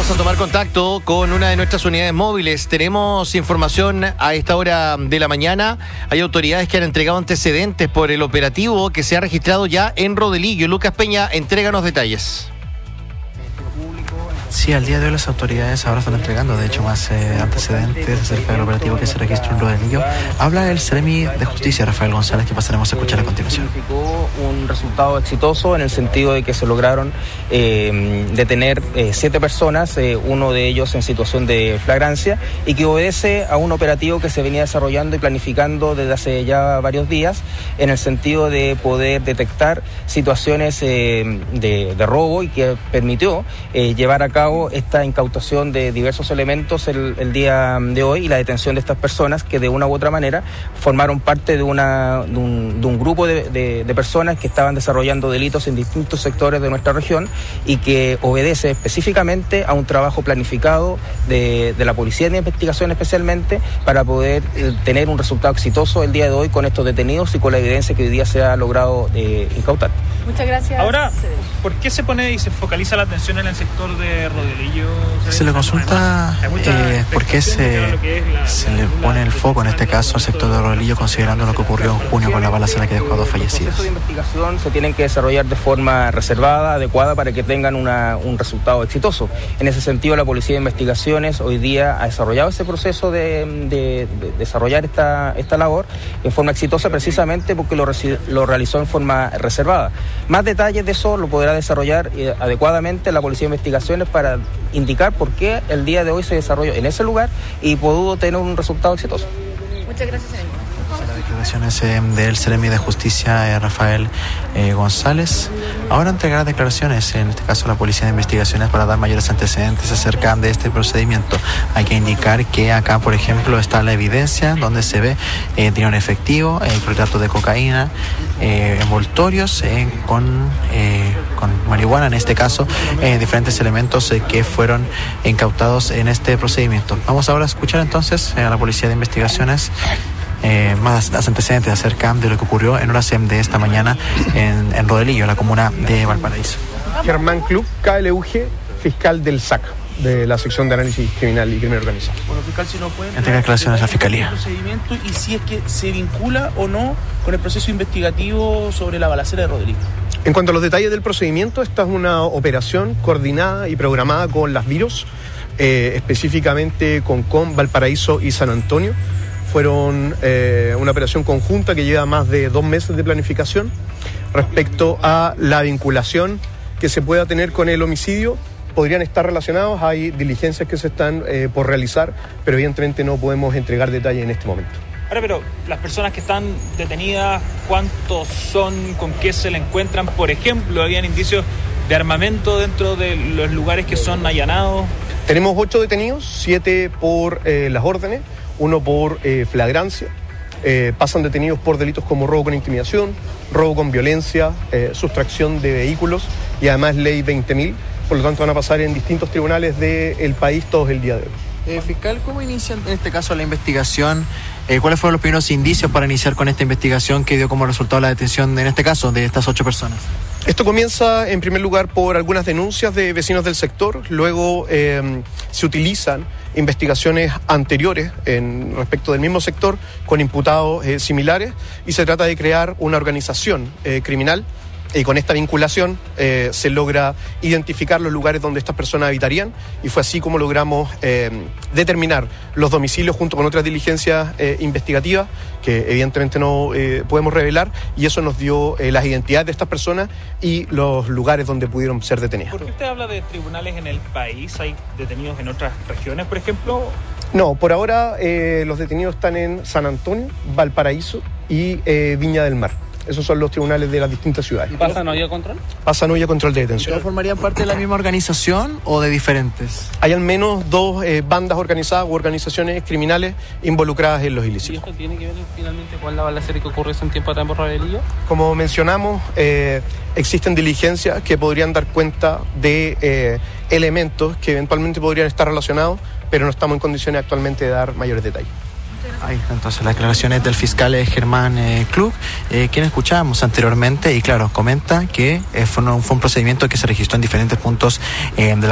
Vamos a tomar contacto con una de nuestras unidades móviles. Tenemos información a esta hora de la mañana. Hay autoridades que han entregado antecedentes por el operativo que se ha registrado ya en Rodelillo. Lucas Peña, entréganos detalles. Sí, al día de hoy las autoridades ahora están entregando, de hecho, más antecedentes acerca del operativo que se registró en Rodelillo. Habla el Seremi de Justicia, Rafael González, que pasaremos a escuchar a continuación. Significó un resultado exitoso en el sentido de que se lograron detener 7 personas, uno de ellos en situación de flagrancia, y que obedece a un operativo que se venía desarrollando y planificando desde hace ya varios días, en el sentido de poder detectar situaciones de robo, y que permitió llevar a cabo esta incautación de diversos elementos el día de hoy, y la detención de estas personas que de una u otra manera formaron parte de un grupo de personas que estaban desarrollando delitos en distintos sectores de nuestra región, y que obedece específicamente a un trabajo planificado de la Policía de Investigación especialmente, para poder tener un resultado exitoso el día de hoy con estos detenidos y con la evidencia que hoy día se ha logrado incautar. Muchas gracias. Ahora, ¿por qué se pone y se focaliza la atención en el sector de Rodelillo? Se le consulta por qué se le pone el foco en este caso al sector de Rodelillo, considerando lo que ocurrió en junio con la balacera que dejó a 2 fallecidos. Los procesos de investigación se tienen que desarrollar de forma reservada, adecuada, para que tengan un resultado exitoso. En ese sentido, la Policía de Investigaciones hoy día ha desarrollado ese proceso de desarrollar esta labor en forma exitosa, precisamente porque lo realizó en forma reservada. Más detalles de eso lo podrá desarrollar adecuadamente la Policía de Investigaciones, para indicar por qué el día de hoy se desarrolló en ese lugar y pudo tener un resultado exitoso. Muchas gracias, señor. Las declaraciones del Seremi de Justicia, Rafael González. Ahora entregará declaraciones, en este caso la Policía de Investigaciones, para dar mayores antecedentes acerca de este procedimiento. Hay que indicar que acá, por ejemplo, está la evidencia donde se ve dinero en efectivo, clorhidrato de cocaína, envoltorios con marihuana, en este caso, diferentes elementos que fueron incautados en este procedimiento. Vamos ahora a escuchar entonces a la Policía de Investigaciones más antecedentes acerca de lo que ocurrió en horas de esta mañana en Rodelillo, la comuna de Valparaíso. Germán Club, KLUG, fiscal del SAC, de la sección de análisis criminal y crimen organizado. Bueno, fiscal, si no puede entregar declaraciones a la Fiscalía. El procedimiento y si es que se vincula o no con el proceso investigativo sobre la balacera de Rodelillo. En cuanto a los detalles del procedimiento, esta es una operación coordinada y programada con las VIROS, específicamente con Valparaíso y San Antonio. Fueron una operación conjunta que lleva más de 2 meses de planificación. Respecto a la vinculación que se pueda tener con el homicidio, podrían estar relacionados, hay diligencias que se están por realizar, pero evidentemente no podemos entregar detalles en este momento. Ahora, pero las personas que están detenidas, ¿cuántos son? ¿Con qué se le encuentran? Por ejemplo, ¿habían indicios de armamento dentro de los lugares que son allanados? Tenemos 8 detenidos, 7 por las órdenes, 1 por flagrancia. Pasan detenidos por delitos como robo con intimidación, robo con violencia, sustracción de vehículos y además ley 20.000. Por lo tanto, van a pasar en distintos tribunales del país todos el día de hoy. Fiscal, ¿cómo inicia en este caso la investigación? ¿Cuáles fueron los primeros indicios para iniciar con esta investigación que dio como resultado la detención, en este caso, de estas 8 personas? Esto comienza en primer lugar por algunas denuncias de vecinos del sector, luego se utilizan investigaciones anteriores respecto del mismo sector con imputados similares, y se trata de crear una organización criminal. Y con esta vinculación se logra identificar los lugares donde estas personas habitarían, y fue así como logramos determinar los domicilios junto con otras diligencias investigativas que evidentemente no podemos revelar, y eso nos dio las identidades de estas personas y los lugares donde pudieron ser detenidas. ¿Por qué usted habla de tribunales en el país? ¿Hay detenidos en otras regiones, por ejemplo? No, por ahora los detenidos están en San Antonio, Valparaíso y Viña del Mar. Esos son los tribunales de las distintas ciudades. ¿Y pasan hoy a control? Pasan hoy a control de detención. ¿Todos formarían parte de la misma organización o de diferentes? Hay al menos 2 bandas organizadas u organizaciones criminales involucradas en los ilícitos. ¿Y esto tiene que ver finalmente con la balacera que ocurrió hace un tiempo atrás en Rodelillo? Como mencionamos, existen diligencias que podrían dar cuenta de elementos que eventualmente podrían estar relacionados, pero no estamos en condiciones actualmente de dar mayores detalles. Ahí está entonces las declaraciones del fiscal Germán Klug, quien escuchábamos anteriormente, y claro, comenta que fue un procedimiento que se registró en diferentes puntos de la